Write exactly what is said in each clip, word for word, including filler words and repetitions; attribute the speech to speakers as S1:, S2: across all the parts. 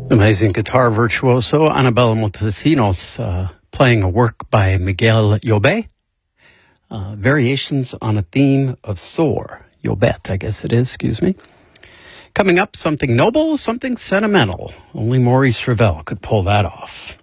S1: Amazing guitar virtuoso Annabella Montesinos uh, playing a work by Miguel Llobet. Uh, variations on a theme of soar. Llobet, I guess it is, excuse me. Coming up, something noble, something sentimental. Only Maurice Ravel could pull that off.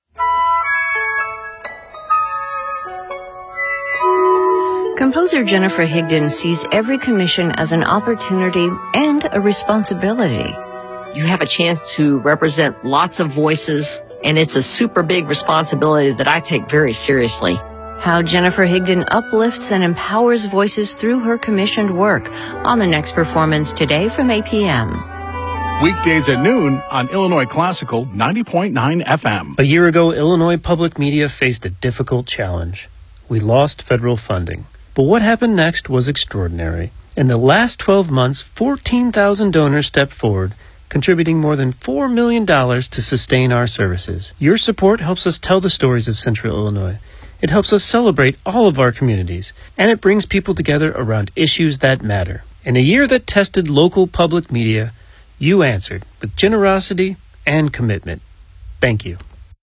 S2: Composer Jennifer Higdon sees every commission as an opportunity and a responsibility.
S3: You have a chance to represent lots of voices, and it's a super big responsibility that I take very seriously.
S2: How Jennifer Higdon uplifts and empowers voices through her commissioned work on the next performance today from eight p.m.
S4: Weekdays at noon on Illinois Classical ninety point nine F M.
S5: A year ago, Illinois Public Media faced a difficult challenge. We lost federal funding. But what happened next was extraordinary. In the last twelve months, fourteen thousand donors stepped forward, contributing more than four million dollars to sustain our services. Your support helps us tell the stories of Central Illinois. It helps us celebrate all of our communities, and it brings people together around issues that matter. In a year that tested local public media, you answered with generosity and commitment. Thank you.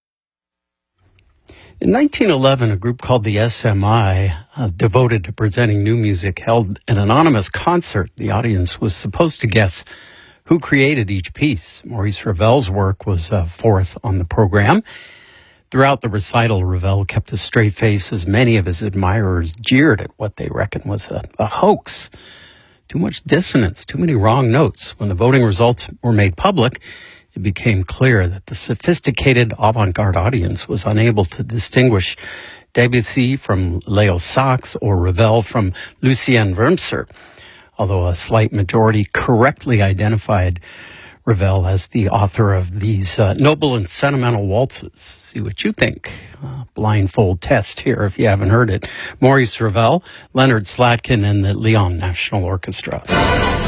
S1: In nineteen eleven, a group called the S M I, uh, devoted to presenting new music, held an anonymous concert. The audience was supposed to guess who created each piece. Maurice Ravel's work was uh, fourth on the program. Throughout the recital, Ravel kept a straight face as many of his admirers jeered at what they reckoned was a, a hoax. Too much dissonance, too many wrong notes. When the voting results were made public, it became clear that the sophisticated avant-garde audience was unable to distinguish Debussy from Leo Sax or Ravel from Lucien Wurmser, although a slight majority correctly identified Ravel as the author of these uh, noble and sentimental waltzes. See what you think. Uh, blindfold test here if you haven't heard it. Maurice Ravel, Leonard Slatkin, and the Lyon National Orchestra.